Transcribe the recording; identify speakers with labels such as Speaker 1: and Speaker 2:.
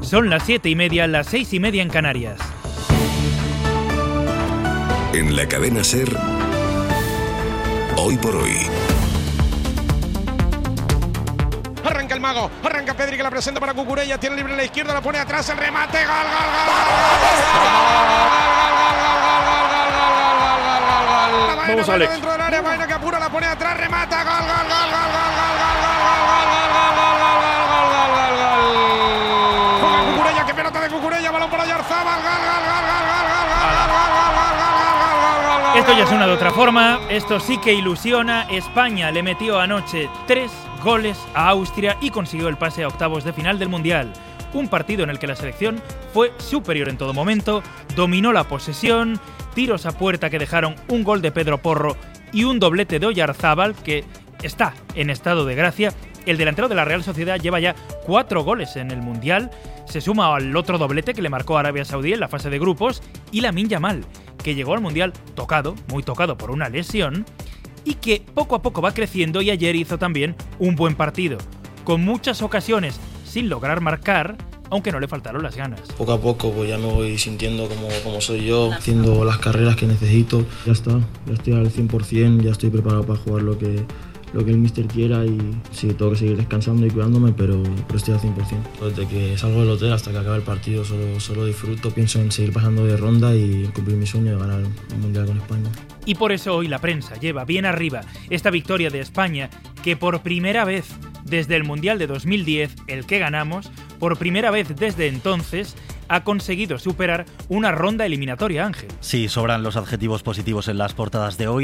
Speaker 1: Son las 7:30, las 6:30 en Canarias.
Speaker 2: En la cadena SER, Hoy por Hoy.
Speaker 3: Arranca el mago, arranca Pedri que la presenta para Cucurella, tiene libre a la izquierda, la pone atrás, el remate, gol.
Speaker 1: Vamos, Alex.
Speaker 3: Dentro del área, Baena que apura, la pone atrás, remata, gol. Juega Cucurella, que pelota de Cucurella, balón para Oyarzabal, gol.
Speaker 1: Esto ya suena de otra forma, esto sí que ilusiona. España le metió anoche 3 goles a Austria y consiguió el pase a octavos de final del Mundial. Un partido en el que la selección fue superior en todo momento, dominó la posesión, tiros a puerta que dejaron un gol de Pedro Porro y un doblete de Oyarzabal, que está en estado de gracia. El delantero de la Real Sociedad lleva ya 4 goles en el Mundial, se suma al otro doblete que le marcó a Arabia Saudí en la fase de grupos, y Lamine Yamal, que llegó al Mundial muy tocado por una lesión, y que poco a poco va creciendo, y ayer hizo también un buen partido, con muchas ocasiones sin lograr marcar, aunque no le faltaron las ganas.
Speaker 4: Poco a poco pues ya me voy sintiendo como soy yo, haciendo las carreras que necesito. Ya estoy al 100%, ya estoy preparado para jugar lo que el míster quiera, y sí, tengo que seguir descansando y cuidándome, pero estoy al 100%. Desde que salgo del hotel hasta que acabe el partido solo disfruto, pienso en seguir pasando de ronda y cumplir mi sueño de ganar un Mundial con España.
Speaker 1: Y por eso hoy la prensa lleva bien arriba esta victoria de España, que por primera vez desde el Mundial de 2010, el que ganamos, por primera vez desde entonces, ha conseguido superar una ronda eliminatoria, Ángel.
Speaker 5: Sí, sobran los adjetivos positivos en las portadas de hoy.